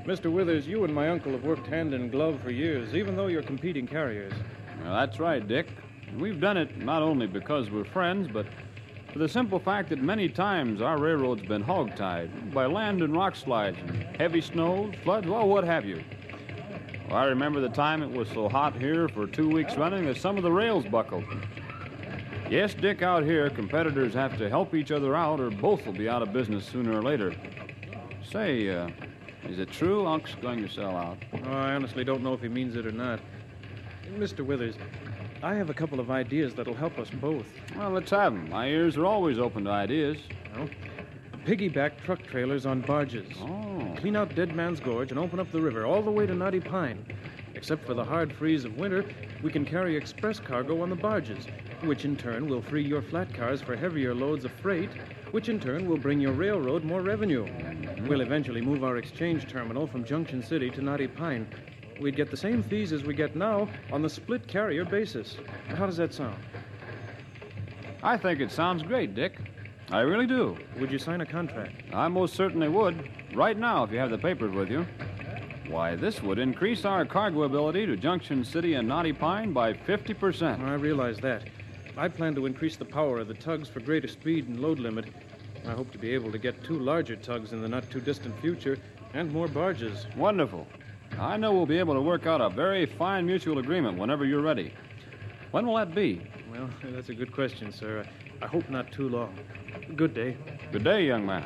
Mr. Withers, you and my uncle have worked hand in glove for years, even though you're competing carriers. Well, that's right, Dick. We've done it not only because we're friends, but for the simple fact that many times our railroad's been hog-tied by land and rock slides and heavy snows, floods, well, what have you. Well, I remember the time it was so hot here for 2 weeks running that some of the rails buckled. Yes, Dick, out here, competitors have to help each other out or both will be out of business sooner or later. Say, is it true Unc's going to sell out? Oh, I honestly don't know if he means it or not. Mr. Withers, I have a couple of ideas that'll help us both. Well, let's have them. My ears are always open to ideas. Well, piggyback truck trailers on barges. Oh. Clean out Dead Man's Gorge and open up the river all the way to Knotty Pine. Except for the hard freeze of winter, we can carry express cargo on the barges, which in turn will free your flat cars for heavier loads of freight, which in turn will bring your railroad more revenue. We'll eventually move our exchange terminal from Junction City to Knotty Pine. We'd get the same fees as we get now on the split carrier basis. How does that sound? I think it sounds great, Dick. I really do. Would you sign a contract? I most certainly would. Right now, if you have the papers with you. Why, this would increase our cargo ability to Junction City and Knotty Pine by 50%. I realize that. I plan to increase the power of the tugs for greater speed and load limit. I hope to be able to get 2 larger tugs in the not-too-distant future and more barges. Wonderful. I know we'll be able to work out a very fine mutual agreement whenever you're ready. When will that be? Well, that's a good question, sir. I hope not too long. Good day. Good day, young man.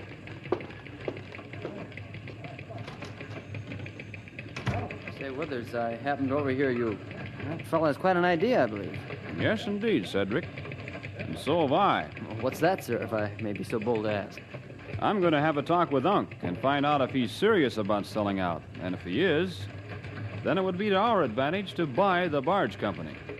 Say, Withers, I happened to overhear you. That fellow has quite an idea, I believe. Yes, indeed, Cedric. And so have I. What's that, sir, if I may be so bold to ask? I'm going to have a talk with Unc and find out if he's serious about selling out. And if he is, then it would be to our advantage to buy the barge company.